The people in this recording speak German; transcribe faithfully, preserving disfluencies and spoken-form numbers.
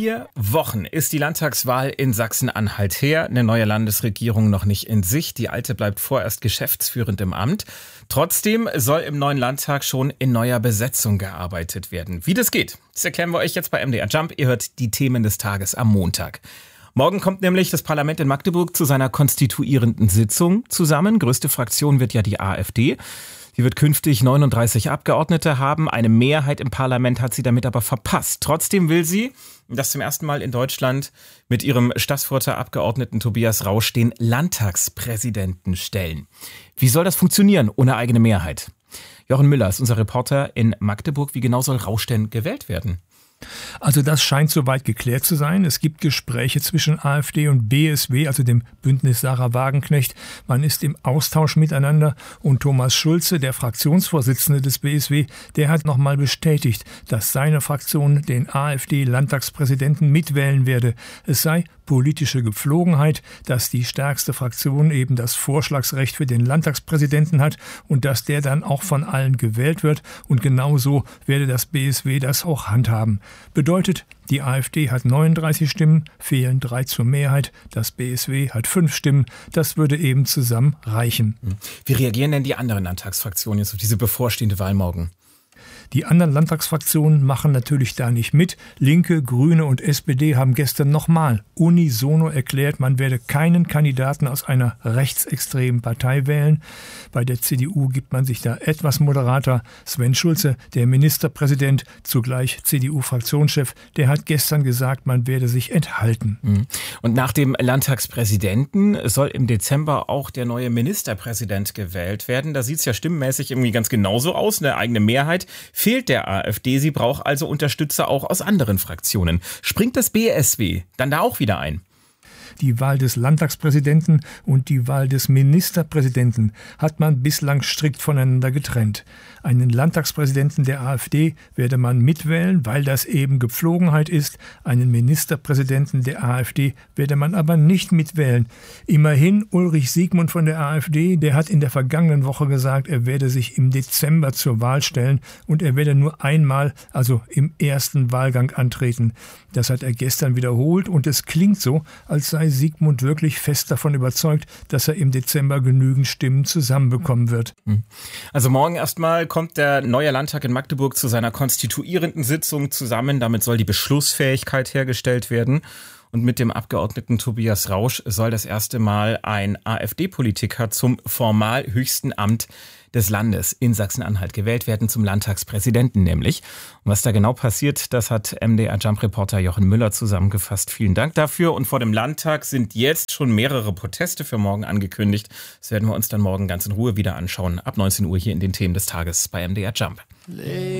Vier Wochen ist die Landtagswahl in Sachsen-Anhalt her. Eine neue Landesregierung noch nicht in Sicht. Die alte bleibt vorerst geschäftsführend im Amt. Trotzdem soll im neuen Landtag schon in neuer Besetzung gearbeitet werden. Wie das geht, das erklären wir euch jetzt bei M D R Jump. Ihr hört die Themen des Tages am Montag. Morgen kommt nämlich das Parlament in Magdeburg zu seiner konstituierenden Sitzung zusammen. Größte Fraktion wird ja die AfD. Sie wird künftig neununddreißig Abgeordnete haben. Eine Mehrheit im Parlament hat sie damit aber verpasst. Trotzdem will sie, das zum ersten Mal in Deutschland, mit ihrem Staßfurter Abgeordneten Tobias Rausch den Landtagspräsidenten stellen. Wie soll das funktionieren ohne eigene Mehrheit? Jochen Müller ist unser Reporter in Magdeburg. Wie genau soll Rausch denn gewählt werden? Also das scheint soweit geklärt zu sein. Es gibt Gespräche zwischen AfD und B S W, also dem Bündnis Sarah Wagenknecht. Man ist im Austausch miteinander und Thomas Schulze, der Fraktionsvorsitzende des B S W, der hat nochmal bestätigt, dass seine Fraktion den AfD-Landtagspräsidenten mitwählen werde. Es sei politische Gepflogenheit, dass die stärkste Fraktion eben das Vorschlagsrecht für den Landtagspräsidenten hat und dass der dann auch von allen gewählt wird. Und genauso werde das B S W das auch handhaben. Bedeutet, die AfD hat neununddreißig Stimmen, fehlen drei zur Mehrheit. Das B S W hat fünf Stimmen. Das würde eben zusammen reichen. Wie reagieren denn die anderen Landtagsfraktionen jetzt auf diese bevorstehende Wahl morgen? Die anderen Landtagsfraktionen machen natürlich da nicht mit. Linke, Grüne und S P D haben gestern nochmal unisono erklärt, man werde keinen Kandidaten aus einer rechtsextremen Partei wählen. Bei der C D U gibt man sich da etwas moderater. Sven Schulze, der Ministerpräsident, zugleich C D U-Fraktionschef, der hat gestern gesagt, man werde sich enthalten. Und nach dem Landtagspräsidenten soll im Dezember auch der neue Ministerpräsident gewählt werden. Da sieht es ja stimmenmäßig irgendwie ganz genauso aus, eine eigene Mehrheit fehlt der AfD. Sie braucht also Unterstützer auch aus anderen Fraktionen. Springt das B S W dann da auch wieder ein? Die Wahl des Landtagspräsidenten und die Wahl des Ministerpräsidenten hat man bislang strikt voneinander getrennt. Einen Landtagspräsidenten der AfD werde man mitwählen, weil das eben Gepflogenheit ist. Einen Ministerpräsidenten der AfD werde man aber nicht mitwählen. Immerhin Ulrich Siegmund von der AfD, der hat in der vergangenen Woche gesagt, er werde sich im Dezember zur Wahl stellen und er werde nur einmal, also im ersten Wahlgang antreten. Das hat er gestern wiederholt und es klingt so, als sei Siegmund wirklich fest davon überzeugt, dass er im Dezember genügend Stimmen zusammenbekommen wird. Also morgen erstmal kommt der neue Landtag in Magdeburg zu seiner konstituierenden Sitzung zusammen. Damit soll die Beschlussfähigkeit hergestellt werden. Und mit dem Abgeordneten Tobias Rausch soll das erste Mal ein AfD-Politiker zum formal höchsten Amt des Landes in Sachsen-Anhalt gewählt werden, zum Landtagspräsidenten nämlich. Und was da genau passiert, das hat M D R Jump-Reporter Jochen Müller zusammengefasst. Vielen Dank dafür. Und vor dem Landtag sind jetzt schon mehrere Proteste für morgen angekündigt. Das werden wir uns dann morgen ganz in Ruhe wieder anschauen. Ab neunzehn Uhr hier in den Themen des Tages bei M D R Jump.